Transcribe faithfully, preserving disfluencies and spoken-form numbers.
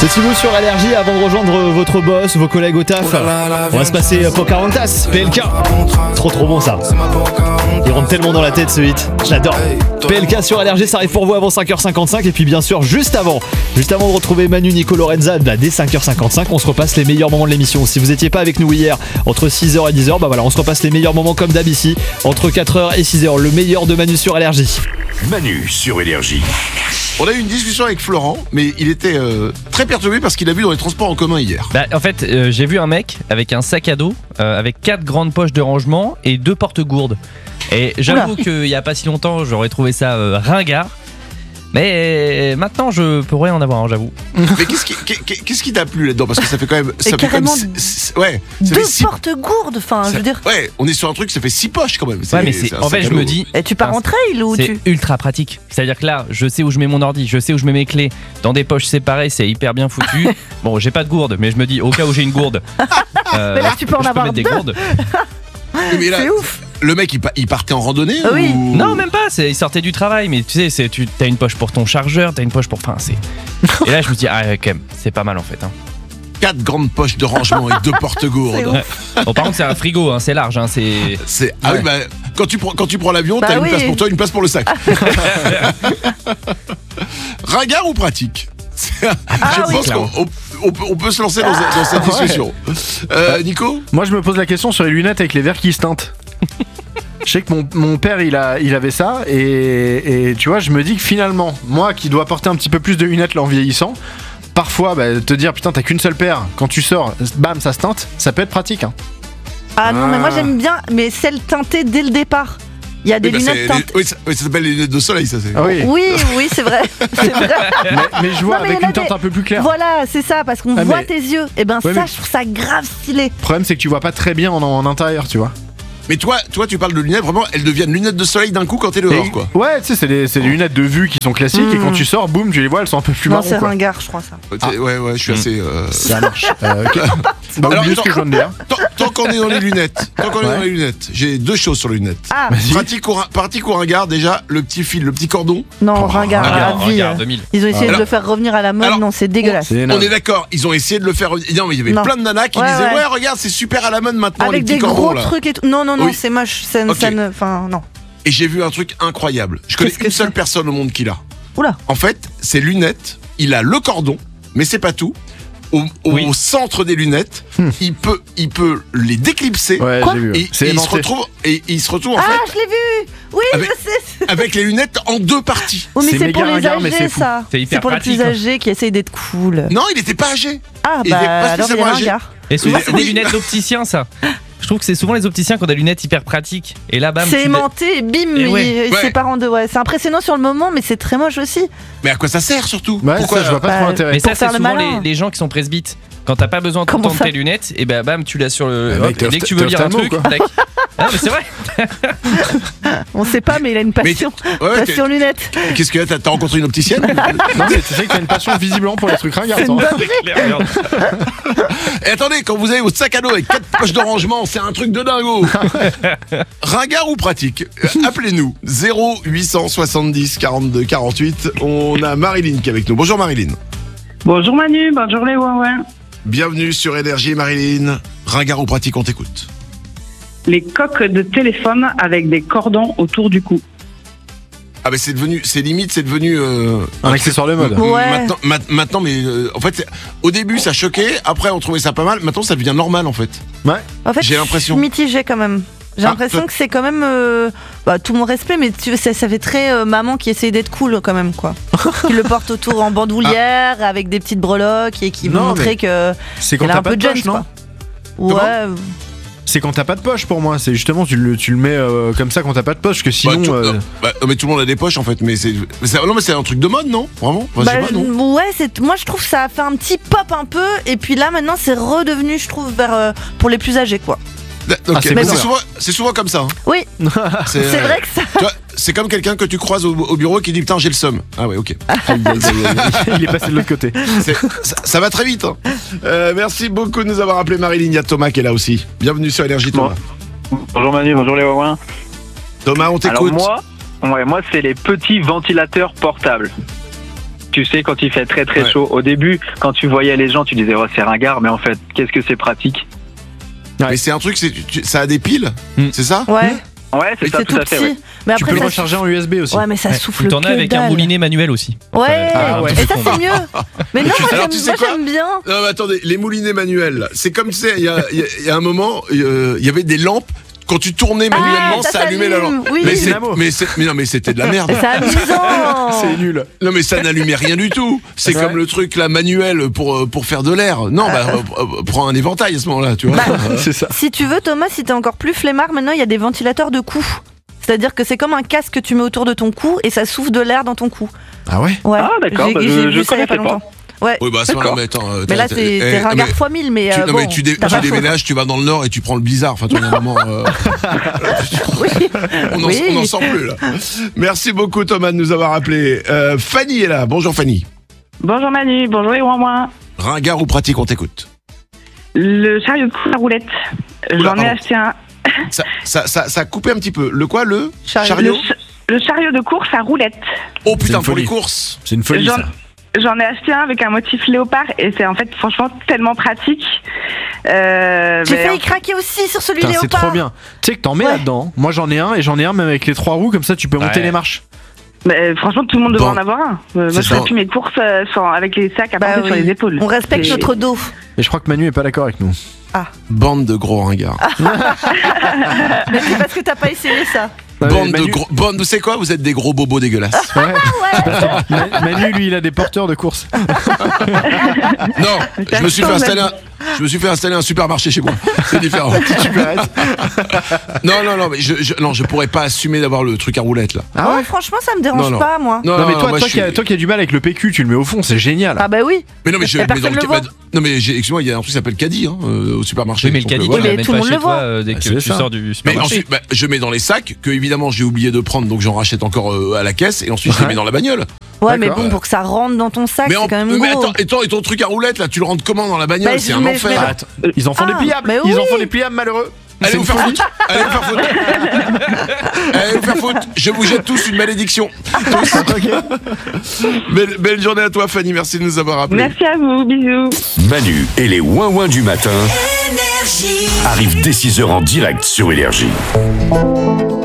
C'est Thibaut sur Allergie. Avant de rejoindre votre boss, vos collègues au taf, on va se passer Pocahontas, P L K. Trop trop bon ça. Il rentre tellement dans la tête ce hit, j'adore. P L K sur Allergie, ça arrive pour vous avant cinq heures cinquante-cinq. Et puis bien sûr, juste avant, juste avant de retrouver Manu, Nico, Lorenza, bah, dès cinq heures cinquante-cinq, on se repasse les meilleurs moments de l'émission. Si vous étiez pas avec nous hier, entre six heures et dix heures, bah voilà, on se repasse les meilleurs moments comme d'hab ici, entre quatre heures et six heures. Le meilleur de Manu sur Allergie. Manu sur Énergie. On a eu une discussion avec Florent, mais il était euh, très perturbé parce qu'il a vu dans les transports en commun hier. Bah, en fait, euh, j'ai vu un mec avec un sac à dos, euh, avec quatre grandes poches de rangement et deux porte-gourdes. Et j'avoue qu'il y a pas si longtemps, j'aurais trouvé ça euh, ringard. Mais maintenant, je pourrais en avoir un, j'avoue. Mais qu'est-ce qui, qu'est-ce qui t'a plu là-dedans? Parce que ça fait quand même. Ça Et fait carrément quand même c'est, ouais, ça deux fait six, porte-gourdes, enfin, ça, je veux dire. Ouais, on est sur un truc, ça fait six poches quand même. C'est, Ouais, mais c'est, c'est en fait, je me dis. Et tu pars en trail ou c'est tu. ultra pratique. C'est-à-dire que là, je sais où je mets mon ordi, je sais où je mets mes clés. Dans des poches séparées, c'est hyper bien foutu. Bon, j'ai pas de gourde, mais je me dis, au cas où j'ai une gourde. Euh, Mais là, tu peux en je avoir mettre des deux. gourdes. Mais là, C'est ouf. le mec, il, pa- il partait en randonnée Oui. ou... Non, même pas, c'est, il sortait du travail, mais tu sais, c'est, tu as une poche pour ton chargeur, t'as une poche pour. Enfin, c'est. Et là, je me dis, ah, quand même, c'est pas mal en fait. Hein. Quatre grandes poches de rangement et deux porte-gourdes. C'est Ouais. Bon, par contre, c'est un frigo, hein, c'est large, hein, c'est. C'est... Ah Ouais. oui, bah, quand tu prends, quand tu prends l'avion, Bah t'as oui. une place pour toi, une place pour le sac. Ringard ou pratique? C'est- Ah Je oui. pense qu'on on, on peut, on peut se lancer dans, dans cette discussion. Euh, Nico? Moi, je me pose la question sur les lunettes avec les verres qui se teintent. Je sais que mon, mon père il, a, il avait ça et, et tu vois je me dis que finalement moi qui dois porter un petit peu plus de lunettes là en vieillissant, parfois bah, te dire putain t'as qu'une seule paire, quand tu sors bam ça se teinte, ça peut être pratique hein. Ah non, mais moi Ah. j'aime bien, mais celle teintée dès le départ. Il y a des Oui, bah, lunettes c'est- teintées. oui, ça, oui, ça s'appelle les lunettes de soleil, ça c'est. Ah oui. Oui, oui, c'est vrai. C'est vrai. mais, mais je vois Non, mais avec il y en a une teinte des- un peu plus claire. Voilà, c'est ça, parce qu'on Ah, voit mais- tes yeux. Et ben Ouais, ça, mais- je trouve ça grave stylé. Le problème c'est que tu vois pas très bien en, en intérieur tu vois. Mais toi, toi, tu parles de lunettes, vraiment, elles deviennent lunettes de soleil d'un coup quand t'es dehors, Et- quoi. Ouais tu sais c'est des, c'est des lunettes de vue qui sont classiques et Mm. quand tu sors boum tu les vois elles sont un peu plus Non, marron c'est quoi. ringard, je crois ça. T'es- Ouais, ouais, je suis Mm. assez. euh, Ça marche. Euh, ok. Bah Alors, oubliez ce que je viens de dire. Tant, tant qu'on est dans les lunettes, tant qu'on est Ouais. dans les lunettes, j'ai deux choses sur les lunettes. Ah, Vas-y. Pratique ou, pratique ou ringard, déjà, le petit fil, le petit cordon. non, Oh, ringard, Regarde, à vie. regarde, hein. deux mille. Ils ont essayé Alors- de le faire revenir à la mode, alors- non, c'est dégueulasse. C'est On énorme. est d'accord, ils ont essayé de le faire. Non, mais il y avait Non. plein de nanas qui Ouais, disaient ouais. ouais, regarde, c'est super à la mode maintenant, Avec les petits des cordons gros là. trucs et tout. Non, non, non, Oui. c'est moche. Ça, Ok. ça ne. Enfin, non. Et j'ai vu un truc incroyable. Je connais Qu'est-ce que une seule c'est personne au monde qui l'a. Oula. En fait, ces lunettes, il a le cordon, mais c'est pas tout. Au, au Oui. centre des lunettes, il peut, il peut les déclipser. Ouais Quoi j'ai vu. Et, C'est et il se aimanté. retrouve, et il se retrouve en Ah, fait je l'ai vu. Oui, Avec- je sais. avec les lunettes en deux parties. Oui, mais C'est c'est méga pour les ringard, mais âgés, c'est fou. ça. C'est hyper pour les pratique, plus hein. âgés qui essayent d'être cool. Non, il était pas âgé. Ah, Il est pas bah, alors il est spécialement âgé. ringard. Et souvent, Oui, c'est des oui. lunettes d'opticiens, ça. Je trouve que c'est souvent les opticiens qui ont des lunettes hyper pratiques. Et là, bam, C'est tu aimanté, bim, Et ouais. il, il Ouais. sépare en deux. Ouais. C'est impressionnant sur le moment, mais c'est très moche aussi. Mais à quoi ça sert surtout? Ouais, Pourquoi ça, je vois pas Bah, trop l'intérêt. Mais ça, Pour c'est faire le souvent malin. les, les gens qui sont presbytes. Quand t'as pas besoin tout le Comment temps de ça tes lunettes, et ben bam, tu l'as sur le. Ah, hop, mec, t'es et dès que tu ophta- veux lire un t'es truc, ophtalmo, tac. Ah, mais c'est vrai. On sait pas, mais il a une passion. Ouais, ouais, passion lunettes. t'es- Qu'est-ce que t'as, t'as rencontré une opticienne? Non mais tu sais que t'as une passion visiblement pour les trucs ringards C'est une toi. bonne- C'est clair, regarde. Et attendez, quand vous avez votre sac à dos avec quatre poches de rangement, c'est un truc de dingo. Ringard ou pratique? Euh, Appelez-nous zéro huit cent soixante-dix quarante-deux quarante-huit. On a Marilyn qui est avec nous. Bonjour Marilyn. Bonjour Manu, bonjour les Wawa. Bienvenue sur Énergie Marilyn. Ringard ou pratique, on t'écoute. Les coques de téléphone avec des cordons autour du cou. Ah bah c'est devenu, c'est limite, c'est devenu euh, Un accessoire de mode. M- Ouais. Maintenant, ma- maintenant, mais euh, en fait, c'est- au début ça choquait, après on trouvait ça pas mal. Maintenant ça devient normal en fait. En fait, J'ai l'impression. je suis mitigée quand même. J'ai Ah, l'impression toi- que c'est quand même. euh, bah, tout mon respect, mais tu, ça, ça fait très euh, maman qui essaye d'être cool quand même, quoi. Qui le porte autour en bandoulière, avec des petites breloques et qui veut Non, montrer mais que. C'est quand Elle a t'as un pas peu de Jones, poche non? quoi. Comment Ouais. euh, C'est quand t'as pas de poche pour moi. C'est justement tu le, tu le mets euh, comme ça quand t'as pas de poche que sinon. Bah, tout, euh, non, bah, non, mais tout le monde a des poches en fait, mais c'est, mais c'est- non mais c'est un truc de mode non? Vraiment? Enfin, je bah, sais pas, non. je- ouais, c'est, moi je trouve que ça a fait un petit pop un peu, et puis là maintenant c'est redevenu, je trouve, vers, euh, pour les plus âgés, quoi. Da- ok, Ah, c'est mais bon, c'est ça. souvent, c'est souvent comme ça. hein. Oui, C'est, c'est euh, vrai que ça. tu vois, c'est comme quelqu'un que tu croises au, au bureau qui dit putain j'ai le seum. Ah ouais, ok. aïe, aïe, aïe, aïe. Il est passé de l'autre côté. C'est- ça, ça va très vite. hein. Euh, merci beaucoup de nous avoir appelé Marilyn. Il y a Thomas qui est là aussi. Bienvenue sur Énergie Thomas. Bonjour Manu, bonjour les Wawins. Thomas, on Alors t'écoute. moi, ouais, moi c'est les petits ventilateurs portables. Tu sais, quand il fait très très Ouais. chaud, au début, quand tu voyais les gens, tu disais, oh, c'est ringard, mais en fait, qu'est-ce que c'est pratique. Mais c'est un truc, c'est, tu- ça a des piles, Hmm. c'est ça? Ouais, Ouais, c'est ça, c'est tout tout à fait. petit. ouais. Mais Tu après, peux le ça recharger en U S B aussi. Ouais, mais ça Ouais. souffle Ou t'en as que avec un dalle. moulinet manuel aussi. Ouais, Ah, ouais, et plus ça combat. c'est mieux. Mais non, moi Alors, j'aime tu sais moi, quoi j'aime bien. Non, mais attendez, les moulinets manuels, là, c'est comme tu sais, il y a, il y a- il y a un moment, euh, il y avait des lampes. Quand tu tournais manuellement, ça ça, allumait la s'allume, lampe. oui. mais, C'est c'est- dynamo. mais, c'est- mais non, mais c'était de la merde. C'est amusant. C'est nul. Non, mais ça n'allumait rien du tout. C'est C'est comme vrai le truc là manuel pour euh, pour faire de l'air. Non, bah euh, euh, prends un éventail à ce moment-là, tu vois. C'est ça. Si tu veux, Thomas, si t'es encore plus flemmard, maintenant il y a des ventilateurs de cou. C'est-à-dire que c'est comme un casque que tu mets autour de ton cou et ça souffle de l'air dans ton cou. Ah ouais. Ouais. Ah, d'accord, J'ai bah, j'ai je- vu je ça il y a pas connaissais pas. longtemps. Ouais. Oui, bah à ce moment-là, mais attends. euh, Mais là, t'as- t'es eh, t'es ah, ringard mais fois mille, mais. tu, euh, non, bon, mais tu, dé- t'as tu pas le choix. déménages, tu vas dans le nord et tu prends le blizzard. Enfin, tu vois, il y a un moment, euh, Oui. on n'en Oui. on n'en sort plus là. Merci beaucoup Thomas de nous avoir appelé. Euh, Fanny est là. Bonjour Fanny. Bonjour Manu, bonjour les ouin Ringard ou pratique, on t'écoute. Le chariot de course à roulette. Oula, J'en ai pardon. acheté un. Ça, ça, ça, ça a coupé un petit peu. Le quoi, le Chariot. Le, ch- le chariot de course à roulette. Oh putain, une pour les folie. courses. C'est une folie J'en- ça. J'en ai acheté un avec un motif léopard et c'est en fait franchement tellement pratique. Euh, J'ai mais failli craquer aussi sur celui Putain, c'est léopard. trop bien. Tu sais que t'en mets Ouais. là-dedans. Moi j'en ai un et j'en ai un même avec les trois roues comme ça tu peux monter Ouais. les marches. mais franchement, tout le monde devrait Bon. en avoir un. Euh, C'est moi, je ça. fais plus mes courses euh, sans- avec les sacs à Bah porter sur oui. les épaules. On respecte C'est- notre dos. Et je crois que Manu est pas d'accord avec nous. Bande de gros ringards. Mais c'est parce que t'as pas essayé ça. Non, mais Bande de Manu- gros. Bande, vous savez quoi? Vous êtes des gros bobos dégueulasses. Ouais. Ma- Manu lui il a des porteurs de course. Non, je me suis fait installer un, je me suis fait installer un supermarché chez moi. C'est différent. Non, non, non, mais je, je, non, je pourrais pas assumer d'avoir le truc à roulette là. Ah ouais, franchement, ça me dérange Non, non. pas, moi. Non, Non, mais non, toi, moi, toi, je qui a, suis- toi qui a du mal avec le P Q, tu le mets au fond, c'est génial. Ah bah oui. Mais non, mais je Et mais personne dans le le bah, voit. non, mais j'ai- excuse-moi, il y a un truc qui s'appelle caddie hein, euh, au supermarché. Oui, mais le Donc, caddie, euh, tu voilà. Mais l'amènes tout le pas monde chez le toi voit. euh, dès Ah, que c'est tu ça. sors du Mais supermarché. ensuite, bah, je mets dans les sacs que évidemment j'ai oublié de prendre, donc j'en rachète encore euh, à la caisse et ensuite je les Ouais. mets dans la bagnole. Ouais, mais D'accord. bon, pour que ça rentre dans ton sac, Mais, c'est en- quand même mais gros. attends, et ton, et ton truc à roulette là, tu le rentres comment dans la bagnole? Bah, C'est je un mets- je mets enfer. dans- Ah, attends, ils en font Ah, des pliables. mais Ils en oui. font des pliables malheureux. Allez C'est vous une faire folie. foutre. Allez vous faire foutre. Allez vous faire foutre. Je vous jette tous une malédiction. Tous. Belle, belle journée à toi Fanny, merci de nous avoir appelés. Merci à vous, bisous. Manu et les ouin-ouin du matin arrivent dès six heures en direct sur Énergie.